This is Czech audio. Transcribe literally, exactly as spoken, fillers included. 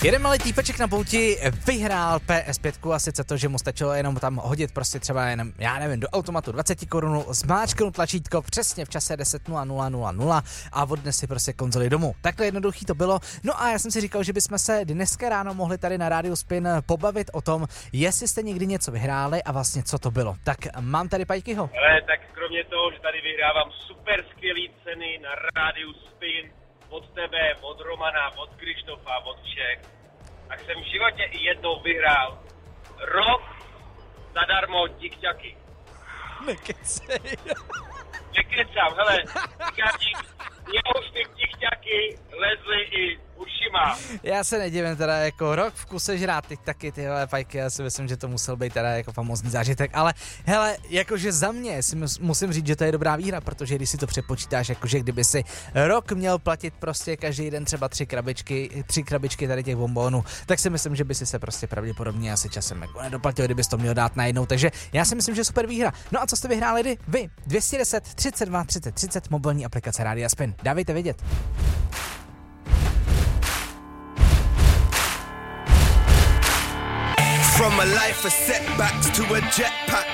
Jeden malý týpeček na pouti vyhrál P S pět a sice to, že mu stačilo jenom tam hodit prostě třeba jenom, já nevím, do automatu dvacet korun, zmáčknout tlačítko přesně v čase deset nula nula nula nula a odnes si prostě konzoli domů. Takhle jednoduchý to bylo. No a já jsem si říkal, že bychom se dneska ráno mohli tady na Rádiu Spin pobavit o tom, jestli jste někdy něco vyhráli a vlastně co to bylo. Tak mám tady Pajkyho. Ale tak kromě toho, že tady vyhrávám super skvělý ceny na Rádiu Spin, od tebe, od Romana, od Krištofa, od všech, tak jsem v životě i jednou vyhrál rok zadarmo tikťaky. Nekecej. Nekecám, hele, říkám ti, mě už ty tikťaky lezly i ušima. Já se nedivím, teda jako rok v kuse žrát ty taky tyhle Pajky, já si myslím, že to musel být teda jako famózní zážitek, ale hele, jakože za mě si musím říct, že to je dobrá výhra, protože když si to přepočítáš, jakože kdyby si rok měl platit prostě každý den třeba tři krabičky, tři krabičky tady těch bonbonů, tak si myslím, že by si se prostě pravděpodobně asi časem jako nedoplatil, kdybys to měl dát najednou, takže já si myslím, že super výhra. No a co jste vyhráli vy? dvě stě deset třicet dva třicet třicet mobilní aplikace Rádia Spin. Dávejte vědět. From a life of setbacks to a jetpack,